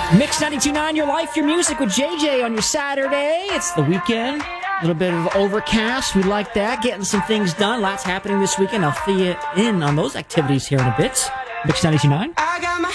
Mix 92.9, your life, your music with JJ on your Saturday. It's the weekend. A little bit of overcast. We like that. Getting some things done. Lots happening this weekend. I'll fill you in on those activities here in a bit. Mix 92.9. I got my